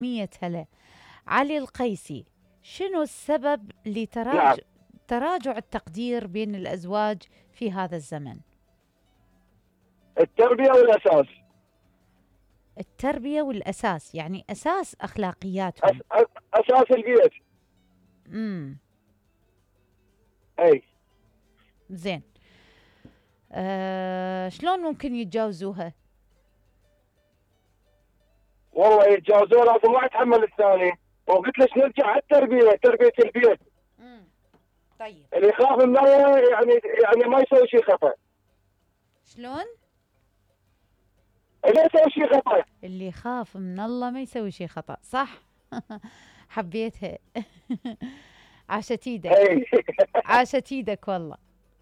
مية هلا. علي القيسي، شنو السبب نعم. تراجع التقدير بين الأزواج في هذا الزمن؟ التربية والأساس. التربية والأساس، يعني أساس أخلاقياتهم. أساس البيت. امم أي. زين. شلون ممكن يتجاوزوها؟ والله يتجاوزون، لازم واحد يتحمل الثاني. وقلت لك نرجع على التربية، تربية البيت. امم طيب. اللي يخاف من الله يعني ما يسوي شيء خطأ. شلون؟ اللي يسوي شيء خطأ. اللي يخاف من الله ما يسوي شيء خطأ، صح. حبيتها. عاشت ايدك. أي. عاشت ايدك والله.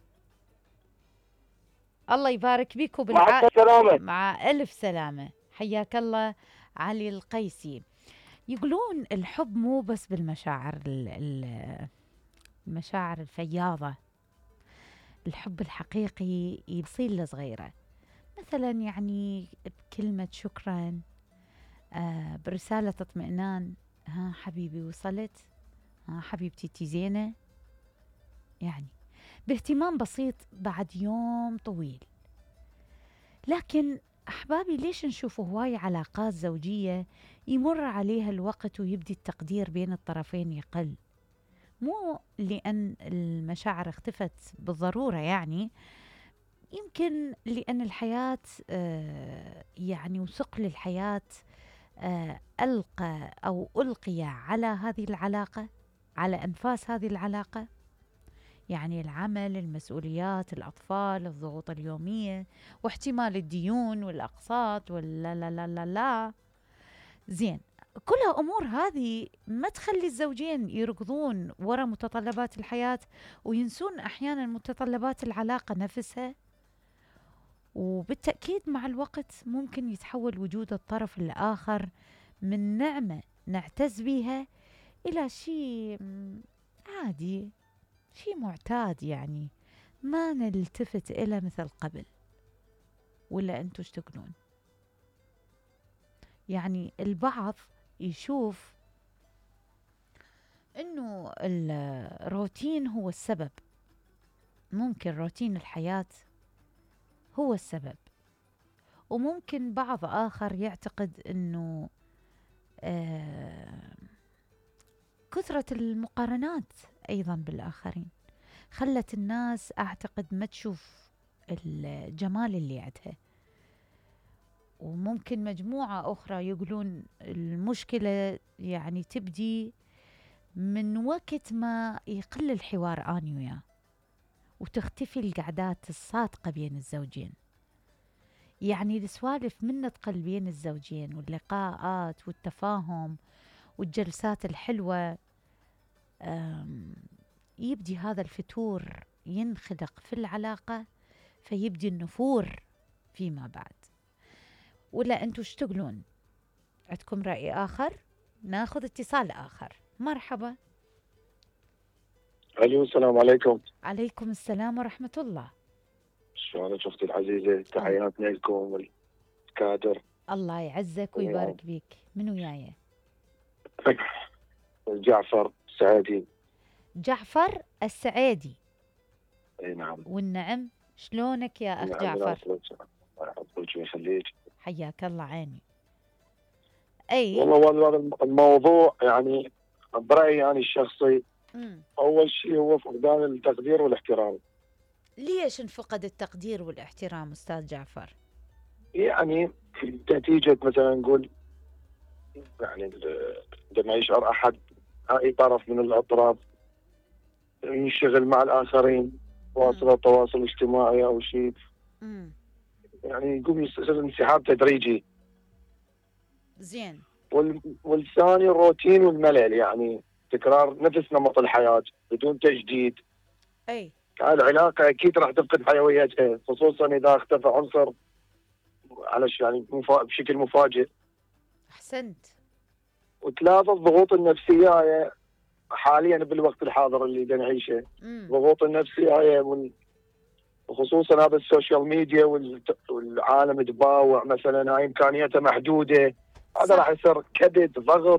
الله يبارك بيك مع السلامة. مع ألف سلامة، حياك الله. علي القيسي، يقولون الحب مو بس بالمشاعر المشاعر الفياضة. الحب الحقيقي يصير لصغيرة، مثلا يعني بكلمة شكرا، برسالة اطمئنان، ها حبيبي وصلت، ها حبيبتي تي زينة، يعني باهتمام بسيط بعد يوم طويل. لكن أحبابي، ليش نشوف هواي علاقات زوجية يمر عليها الوقت ويبدي التقدير بين الطرفين يقل؟ مو لأن المشاعر اختفت بالضرورة، يعني يمكن لأن الحياة يعني وثقل الحياة ألقى أو ألقي على هذه العلاقة، على أنفاس هذه العلاقة. يعني العمل، المسؤوليات، الأطفال، الضغوط اليومية، واحتمال الديون والأقساط ولا لا لا لا لا. زين، كلها أمور هذه ما تخلي الزوجين يركضون ورا متطلبات الحياة وينسون أحيانا متطلبات العلاقة نفسها. وبالتأكيد مع الوقت ممكن يتحول وجود الطرف الآخر من نعمة نعتز بها إلى شيء عادي، شيء معتاد، يعني ما نلتفت إلى مثل قبل. ولا أنتوا ايش تقولون؟ يعني البعض يشوف إنه الروتين هو السبب، ممكن روتين الحياة هو السبب. وممكن بعض آخر يعتقد إنه آه كثرة المقارنات أيضا بالآخرين خلت الناس أعتقد ما تشوف الجمال اللي عندها. وممكن مجموعة أخرى يقولون المشكلة يعني تبدي من وقت ما يقل الحوار أنا وياه، وتختفي القعدات الصادقة بين الزوجين. يعني السوالف من تقل بين الزوجين، واللقاءات والتفاهم والجلسات الحلوة، يبدي هذا الفتور ينخلق في العلاقة، فيبدي النفور فيما بعد. ولا أنتوا ايش تقولون؟ عندكم رأي آخر؟ ناخذ اتصال آخر. مرحبا. الو، السلام عليكم. عليكم السلام ورحمة الله. شلونك اختي العزيزة؟ الله, تحياتنا لكم والكادر. الله يعزك ويبارك بيك. من وياي؟ جعفر السعيدي. جعفر السعيدي. اي نعم. والنعم. شلونك يا أخ نعم، جعفر؟ الله يحفظك ويخليك. حياك الله. عيني. أي. والله هذا الموضوع يعني برأيي يعني الشخصي، مم. أول شيء هو فقدان التقدير والاحترام. ليش انفقد التقدير والاحترام أستاذ جعفر؟ يعني نتيجة مثلا نقول يعني عندما يشعر أحد، أي طرف من الأطراف، ينشغل مع الآخرين، واصل التواصل الاجتماعي أو شيء، مم. يعني يقوم يصير انسحاب تدريجي. زين. والثاني الروتين والملل، يعني تكرار نفس نمط الحياة بدون تجديد. أي. العلاقة أكيد راح تفقد حيويتها، خصوصا إذا اختفى عنصر يعني بشكل مفاجئ. أحسنت. وثلاثة الضغوط النفسية حاليا بالوقت الحاضر اللي نعيشه. ضغوط النفسية وخصوصا هذا السوشيال ميديا والعالم تباوع، مثلا هاي إمكانياتها محدودة. هذا صح. راح يصير كبد، ضغط،